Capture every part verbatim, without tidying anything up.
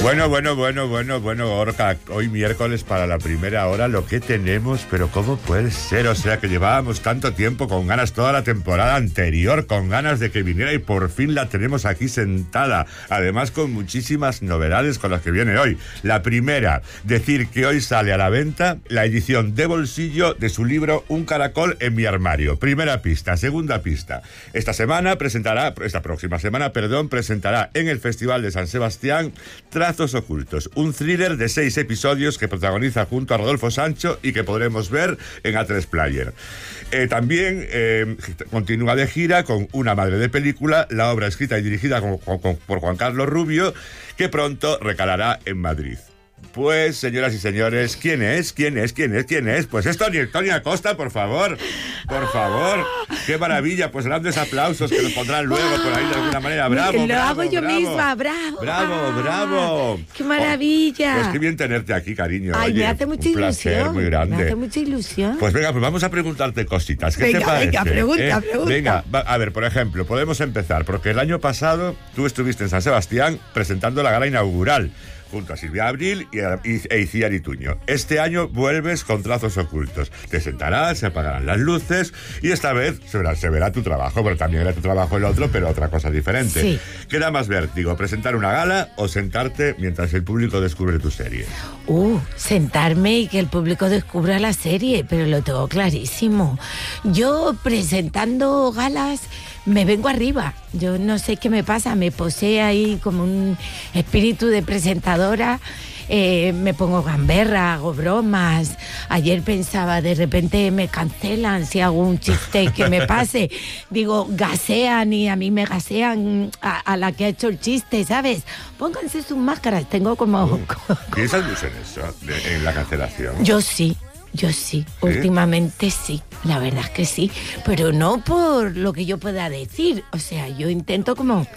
Bueno, bueno, bueno, bueno, bueno, Gorka, hoy miércoles para la primera hora lo que tenemos, pero ¿cómo puede ser? O sea, que llevábamos tanto tiempo con ganas toda la temporada anterior, con ganas de que viniera y por fin la tenemos aquí sentada. Además, con muchísimas novedades con las que viene hoy. La primera, decir que hoy sale a la venta la edición de bolsillo de su libro Un caracol en mi armario. Primera pista. Segunda pista. Esta semana presentará, esta próxima semana, perdón, presentará en el Festival de San Sebastián Trazos Ocultos, un thriller de seis episodios que protagoniza junto a Rodolfo Sancho y que podremos ver en A tres Player. Eh, también eh, continúa de gira con Una madre de película, la obra escrita y dirigida con, con, por Juan Carlos Rubio, que pronto recalará en Madrid. Pues, señoras y señores, ¿quién es? ¿Quién es? ¿Quién es? ¿Quién es? Pues es Tony, Tony Acosta, por favor. Por favor. ¡Qué maravilla! Pues grandes aplausos que nos pondrán luego por ahí de alguna manera. ¡Bravo, Lo bravo, hago yo bravo! misma, bravo. ¡Bravo, Ah, bravo! ¡Qué maravilla! Oh, pues qué bien tenerte aquí, cariño. Ay, Oye, me hace mucha un placer ilusión. muy grande. Me hace mucha ilusión. Pues venga, pues vamos a preguntarte cositas. ¿Qué Venga, te parece? venga, pregunta, ¿Eh? pregunta. Venga, va, a ver, por ejemplo, podemos empezar, porque el año pasado tú estuviste en San Sebastián presentando la gala inaugural, junto a Silvia Abril y, a, y e Iciar Ituño. Este año vuelves con Trazos Ocultos. Te sentarás, se apagarán las luces y esta vez se verá, se verá tu trabajo, pero también era tu trabajo el otro, pero otra cosa diferente. Sí. ¿Qué da más vértigo, presentar una gala o sentarte mientras el público descubre tu serie? Uh, sentarme y que el público descubra la serie, pero lo tengo clarísimo. Yo presentando galas me vengo arriba. Yo no sé qué me pasa, me posee ahí como un espíritu de presentadora. Eh, me pongo gamberra, hago bromas. Ayer pensaba, de repente me cancelan si hago un chiste que me pase. Digo, gasean y a mí me gasean a, a la que ha hecho el chiste, ¿sabes? Pónganse sus máscaras, tengo como... ¿Piensas mucho en eso, de, en la cancelación? Yo sí. Yo sí, ¿Sí? últimamente sí, la verdad es que sí, pero no por lo que yo pueda decir, o sea, yo intento como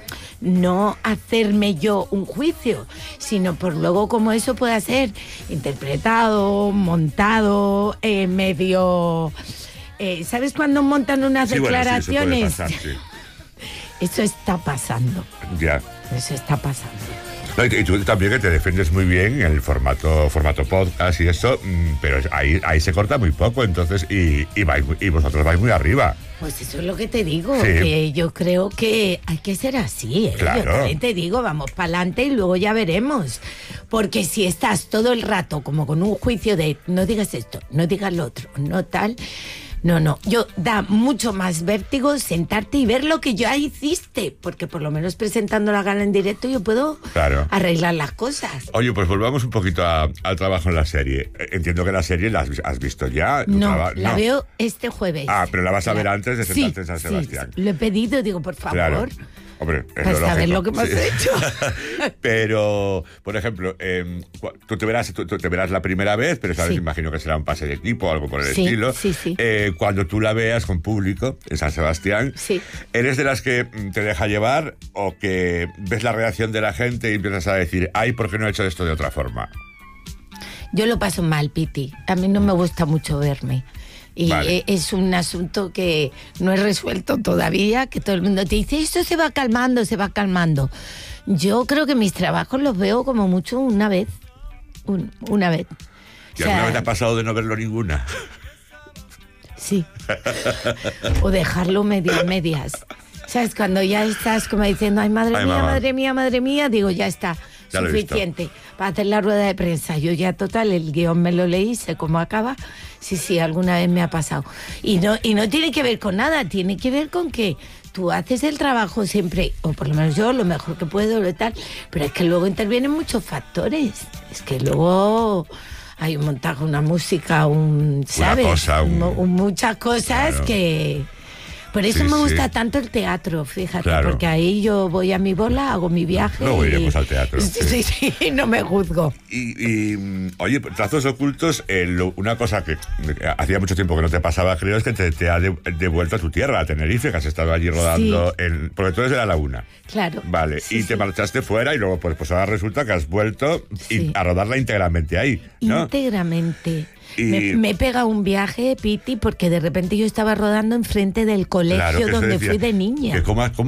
no hacerme yo un juicio, sino por luego como eso pueda ser interpretado, montado, eh, medio... Eh, ¿Sabes cuando montan unas sí, declaraciones? Bueno, sí, eso puede pasar, sí. Eso está pasando. Ya. Eso está pasando. No, y tú también que te defiendes muy bien en el formato formato podcast y eso, pero ahí ahí se corta muy poco, entonces, y, y, vais, y vosotros vais muy arriba. Pues eso es lo que te digo, sí. Que yo creo que hay que ser así, ¿eh? Claro. Yo también te digo, vamos para adelante y luego ya veremos. Porque si estás todo el rato como con un juicio de no digas esto, no digas lo otro, no tal... No, no, yo da mucho más vértigo sentarte y ver lo que ya hiciste, porque por lo menos presentando la gala en directo yo puedo claro. arreglar las cosas. Oye, pues volvamos un poquito a, al trabajo en la serie. Entiendo que la serie la has, has visto ya. No, traba... la no. veo este jueves. Ah, pero la vas a ver la... antes de sentarte sí, en San Sebastián. Sí, lo he pedido, digo, por favor. Claro. Hombre, es para lo saber lógico. lo que me has sí. hecho. Pero, por ejemplo, eh, tú, te verás, tú, tú te verás la primera vez, pero sabes, sí. imagino que será un pase de equipo o algo por el sí, estilo. Sí, sí. Eh, cuando tú la veas con público en San Sebastián, sí. ¿eres de las que te deja llevar o que ves la reacción de la gente y empiezas a decir, ay, ¿por qué no he hecho esto de otra forma? Yo lo paso mal, Piti. A mí no me gusta mucho verme. Y vale. es un asunto que no he resuelto todavía, que todo el mundo te dice, esto se va calmando, se va calmando. Yo creo que mis trabajos los veo como mucho una vez, un, una vez. ¿Y o sea, alguna vez te ha pasado de no verlo ninguna? Sí. O dejarlo medio a medias. ¿Sabes? Cuando ya estás como diciendo, ay, madre ay, mía, mamá. madre mía, madre mía, digo, ya está. Ya suficiente para hacer la rueda de prensa. Yo ya total, el guión me lo leí, sé cómo acaba. Sí, sí, alguna vez me ha pasado. Y no, y no tiene que ver con nada, tiene que ver con que tú haces el trabajo siempre, o por lo menos yo, lo mejor que puedo, lo tal, pero es que luego intervienen muchos factores. Es que luego hay un montaje, una música, un, ¿sabes? Una cosa, un... un, muchas cosas claro. que... Por eso sí, me gusta sí. tanto el teatro, fíjate, claro. porque ahí yo voy a mi bola, hago mi viaje. Luego iremos y... al teatro. Sí, sí, sí, no me juzgo. Y, y oye, Trazos Ocultos, eh, lo, una cosa que hacía mucho tiempo que no te pasaba, creo, es que te, te ha de, devuelto a tu tierra, a Tenerife, que has estado allí rodando, sí. en, porque tú eres de La Laguna. Claro. Vale, sí, y te sí. marchaste fuera y luego pues, pues ahora resulta que has vuelto sí. y, a rodarla íntegramente ahí, ¿no? Íntegramente. Y... Me, me pega un viaje, Piti, porque de repente yo estaba rodando enfrente del colegio claro, donde decía, fui de niña. Que cómo, cómo